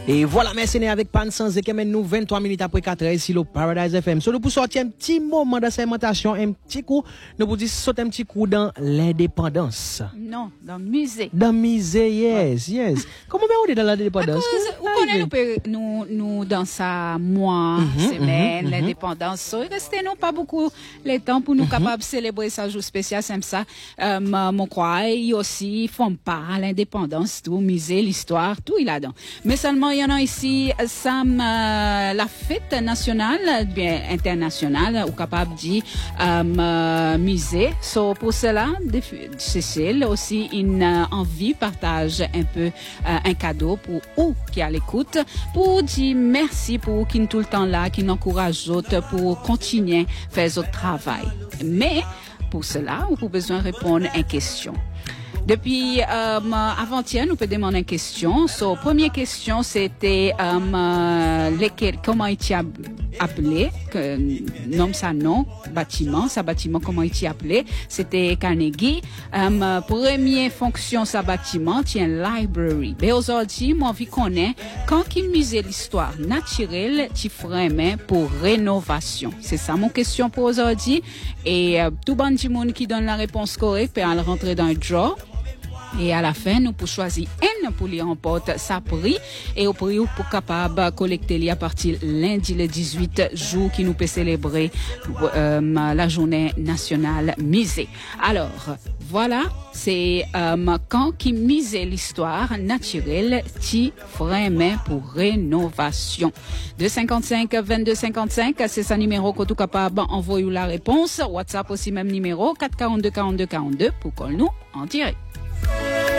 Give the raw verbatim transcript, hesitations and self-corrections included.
Et voilà, merci avec Pan Sans et qui mène nous vingt-trois minutes après quatre heures ici le Paradise F M. So, nous pour sortir un petit moment d'assermentation, un petit coup, nous pour dire sauter un petit coup dans l'indépendance. Non, dans le musée. Dans le musée, yes, yes. Comment on est dans l'indépendance? Vous connaissez, nous, nous, nous, dans sa mois, mm-hmm, semaine, mm-hmm, l'indépendance. So, il restait nous pas beaucoup le temps pour nous mm-hmm. capables de célébrer ce jour spécial, c'est ça. Euh, mon croix, il aussi, font part l'indépendance, tout, musée, l'histoire, tout il a dedans. Mais seulement, il y en a ici, Sam, euh, la fête nationale, bien internationale, ou capable de dire euh, musée. So, pour cela, Cécile aussi une euh, envie partage un peu euh, un cadeau pour vous qui à l'écoute, pour dire merci pour qui tout le temps là, qui n'encourage d'autres pour continuer faire votre travail. Mais pour cela, vous avez besoin de répondre à une question. Depuis euh, avant-hier, nous pouvons demander une question. So, première question, c'était euh, lesquels, comment il t'a appelé, que nomme ça nom, bâtiment, sa bâtiment, comment il t'a appelé. C'était Carnegie. Euh, première fonction, sa bâtiment, tient library. Mais aujourd'hui, moi, envie qu'on ait, quand il musée l'histoire naturelle, tu ferais pour rénovation. C'est ça mon question pour aujourd'hui. Et euh, tout bon du monde qui donne la réponse correcte peut aller rentrer dans le draw. Et à la fin, nous pouvons choisir un pour lui remporter sa prix et au prix pour capable collecter lui à partir lundi le dix-huit jour qui nous peut célébrer euh, la journée nationale musée. Alors, voilà, c'est euh, quand qui mise l'histoire naturelle qui vraiment pour rénovation. deux cinquante-cinq vingt-deux cinquante-cinq, c'est ça numéro que tout capable envoyer la réponse. WhatsApp aussi même numéro quatre quarante-deux quarante-deux quarante-deux pour qu'on nous en direct.